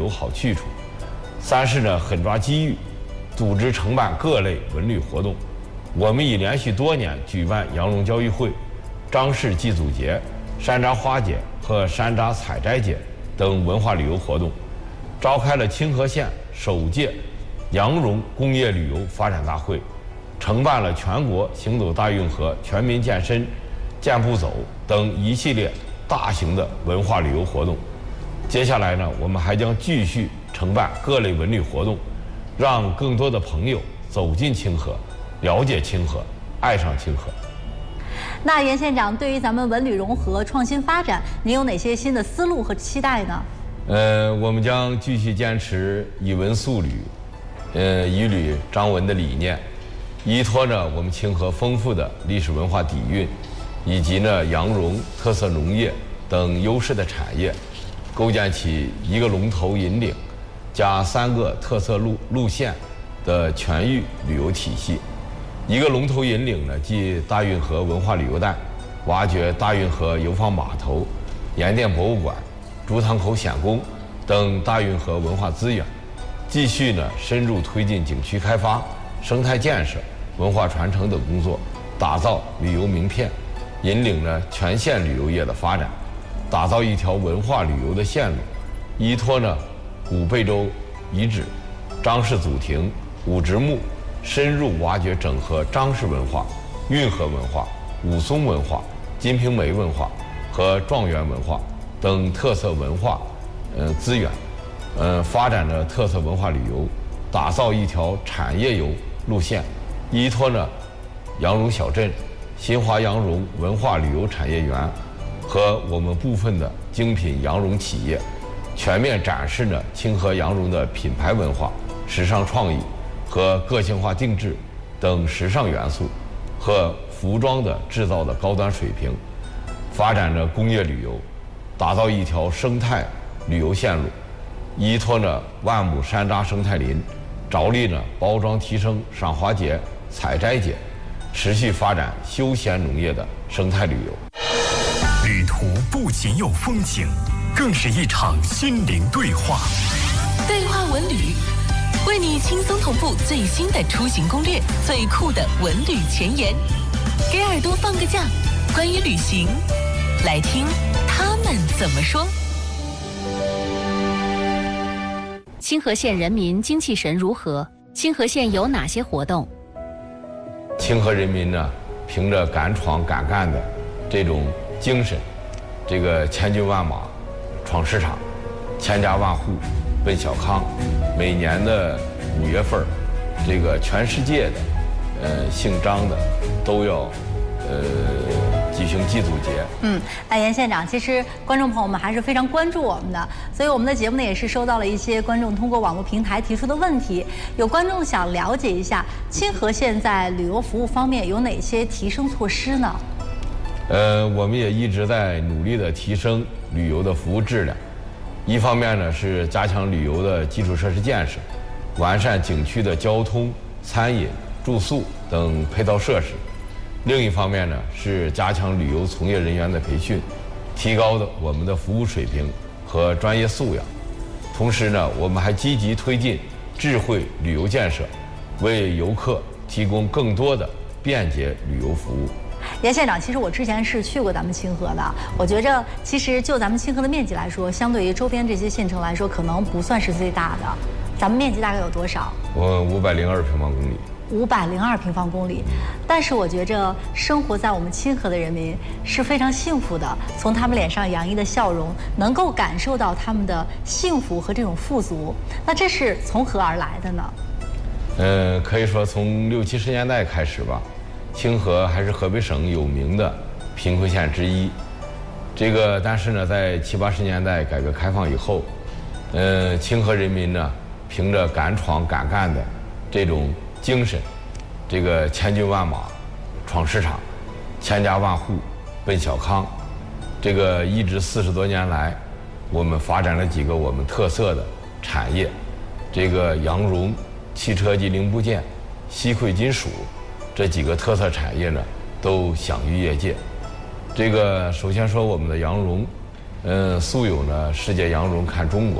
游好去处；三是呢，狠抓机遇，组织承办各类文旅活动。我们已连续多年举办羊绒交易会、张氏祭祖节、山楂花节和山楂采摘节等文化旅游活动，召开了清河县首届羊绒工业旅游发展大会，承办了全国行走大运河、全民健身、健步走等一系列大型的文化旅游活动。接下来呢，我们还将继续承办各类文旅活动，让更多的朋友走进清河，了解清河，爱上清河。 那袁县长，对于咱们文旅融合创新发展，您有哪些新的思路和期待呢？ 我们将继续坚持以文塑旅，以旅彰文的理念，依托着我们清河丰富的历史文化底蕴，以及呢羊绒、特色农业等优势的产业，构建起一个龙头引领加3个特色路线的全域旅游体系。一个龙头引领呢，即大运河文化旅游带，挖掘大运河游坊码头、盐店博物馆、竹塘口显宫等大运河文化资源，继续呢深入推进景区开发、生态建设、文化传承等工作，打造旅游名片，引领呢全县旅游业的发展，打造一条文化旅游的线路，依托呢古贝洲遗址、张氏祖庭、五直墓，深入挖掘整合张氏文化、运河文化、武松文化、金瓶梅文化和状元文化等特色文化资源，发展了特色文化旅游，打造一条产业游路线，依托呢羊绒小镇、新华羊绒文化旅游产业园和我们部分的精品羊绒企业，全面展示呢清河羊绒的品牌文化、时尚创意和个性化定制等时尚元素和服装的制造的高端水平，发展着工业旅游，打造一条生态旅游线路，依托呢万亩山楂生态林，着力呢包装提升赏花节、采摘节，持续发展休闲农业的生态旅游。 旅途不仅有风景，更是一场心灵对话。 对话文旅，为你轻松同步最新的出行攻略，最酷的文旅前沿，给耳朵放个假，关于旅行，来听他们怎么说。 清河县人民精气神如何？清河县有哪些活动？ 清河人民呢，凭着敢闯敢干的这种精神，这个千军万马闯市场，千家万户奔小康。每年的5月份，这个全世界的姓张的都要举行祭祖节。 那严县长，其实观众朋友们还是非常关注我们的，所以我们的节目呢也是收到了一些观众通过网络平台提出的问题。有观众想了解一下清河县在旅游服务方面有哪些提升措施呢？ 我们也一直在努力的提升旅游的服务质量。一方面呢是加强旅游的基础设施建设，完善景区的交通、餐饮、住宿等配套设施；另一方面呢是加强旅游从业人员的培训，提高我们的服务水平和专业素养。同时呢，我们还积极推进智慧旅游建设，为游客提供更多的便捷旅游服务。 严县长，其实我之前是去过咱们清河的，我觉着其实就咱们清河的面积来说，相对于周边这些县城来说，可能不算是最大的。咱们面积大概有多少 ？502平方公里。 502平方公里，但是我觉着生活在我们清河的人民是非常幸福的，从他们脸上洋溢的笑容，能够感受到他们的幸福和这种富足。那这是从何而来的呢？ 可以说从60、70年代开始吧，清河还是河北省有名的贫困县之一。但是呢，在70、80年代改革开放以后，清河人民呢，凭着敢闯敢干的这种精神，千军万马闯市场，千家万户奔小康。一直40多年来，我们发展了几个我们特色的产业，羊绒、汽车及零部件、锡馈金属这几个特色产业呢，都享誉业界。首先说我们的羊绒，素有呢世界羊绒看中国，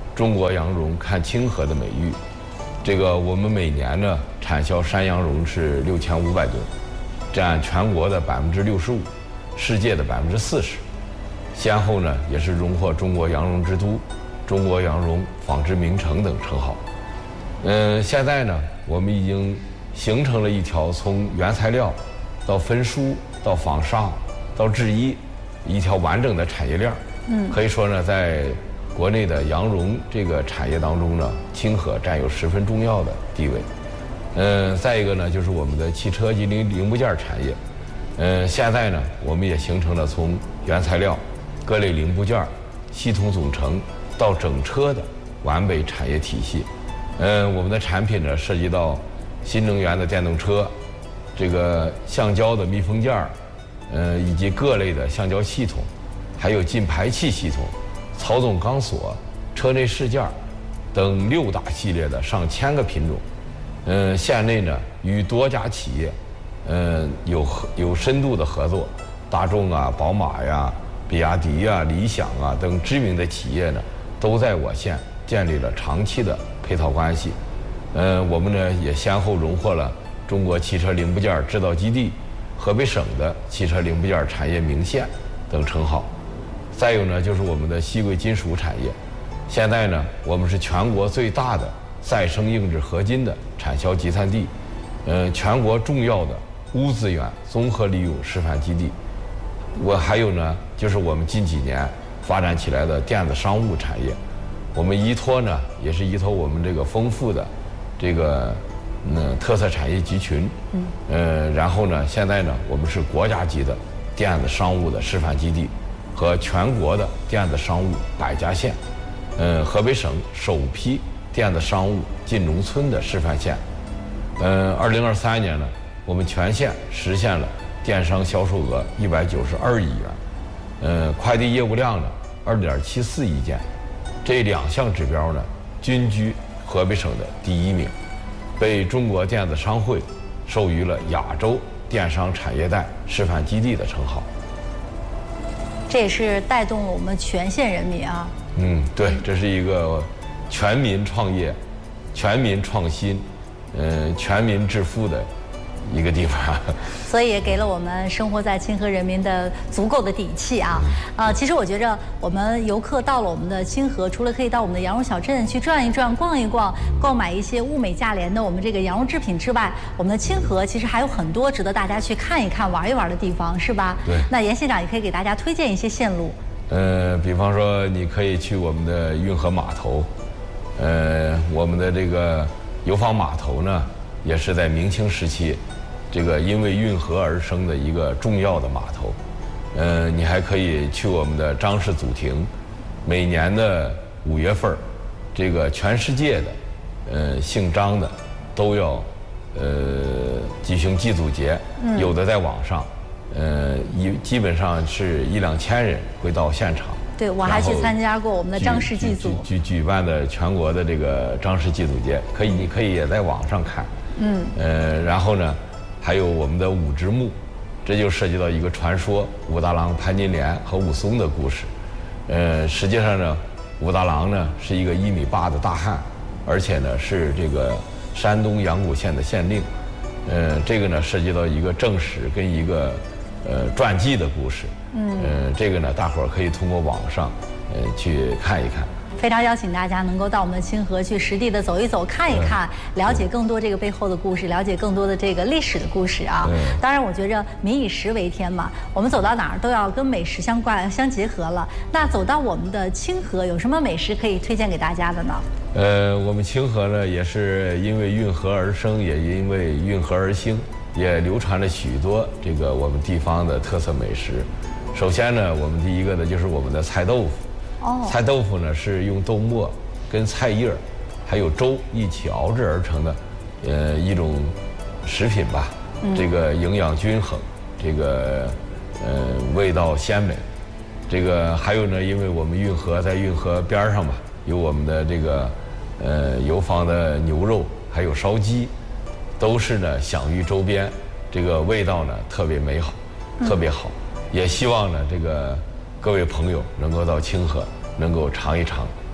中国羊绒看清河的美誉。这个我们每年呢产销山羊绒是6500吨，占全国的65%，世界的40%。先后呢也是荣获中国羊绒之都、中国羊绒纺织名城等称号。现在呢我们已经形成了一条从原材料到分输到纺纱到制衣一条完整的产业链。可以说呢，在国内的羊绒这个产业当中呢，清河占有十分重要的地位。再一个呢，就是我们的汽车及零部件产业。现在呢，我们也形成了从原材料、各类零部件、系统总成到整车的完美产业体系。我们的产品呢，涉及到新能源的电动车，这个橡胶的密封件以及各类的橡胶系统，还有进排气系统、曹总钢索、车内饰件等6大系列的上千个品种。县内呢与多家企业，有深度的合作，大众啊、宝马呀、比亚迪呀、理想啊等知名的企业呢，都在我县建立了长期的配套关系。我们呢也先后荣获了中国汽车零部件制造基地、河北省的汽车零部件产业名县等称号。再有呢，就是我们的锡贵金属产业，现在呢，我们是全国最大的再生硬质合金的产销集散地，全国重要的钨资源综合利用示范基地。还有呢，就是我们近几年发展起来的电子商务产业，我们依托呢，也是依托我们这个丰富的这个特色产业集群，然后呢，现在呢，我们是国家级的电子商务的示范基地和全国的电子商务100家县，河北省首批电子商务进农村的示范县。2023年呢，我们全县实现了电商销售额192亿元，快递业务量呢2.74亿件，这2项指标呢均居河北省的第1名，被中国电子商会授予了亚洲电商产业带示范基地的称号。 这也是带动了我们全县人民啊。 对，这是一个全民创业、全民创新、全民致富的一个地方， 所以也给了我们生活在清河人民的足够的底气啊！其实我觉着我们游客到了我们的清河，除了可以到我们的羊绒小镇去转一转、逛一逛，购买一些物美价廉的我们这个羊绒制品之外，我们的清河其实还有很多值得大家去看一看、玩一玩的地方，是吧？ 对。 那严县长也可以给大家推荐一些线路。 比方说你可以去我们的运河码头，我们的这个油坊码头呢，也是在明清时期，这个因为运河而生的一个重要的码头。你还可以去我们的张氏祖庭，每年的5月份，这个全世界的姓张的都要举行祭祖节，有的在网上，基本上是1-2千人会到现场。 对，我还去参加过我们的张氏祭祖举办的全国的这个张氏祭祖节，你可以也在网上看。然后呢，还有我们的武之墓，这就涉及到一个传说，武大郎潘金莲和武松的故事。实际上呢，武大郎呢是一个1.8米的大汉，而且呢是这个山东阳谷县的县令。这个呢涉及到一个正史跟一个传记的故事。这个呢大伙儿可以通过网上去看一看。 非常邀请大家能够到我们的清河去实地的走一走、看一看，了解更多这个背后的故事，了解更多的这个历史的故事啊。当然，我觉着民以食为天嘛，我们走到哪儿都要跟美食相结合了。那走到我们的清河，有什么美食可以推荐给大家的呢？ 我们清河呢，也是因为运河而生，也因为运河而兴，也流传了许多这个我们地方的特色美食。首先呢，我们第一个呢就是我们的菜豆腐。菜豆腐呢是用豆末跟菜叶还有粥一起熬制而成的，一种食品吧。这个营养均衡，这个味道鲜美。这个还有呢，因为我们运河在运河边上嘛，有我们的这个油坊的牛肉，还有烧鸡，都是呢享誉周边，这个味道呢特别美好，特别好。也希望呢这个各位朋友能够到清河，能够尝一尝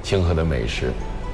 清河的美食。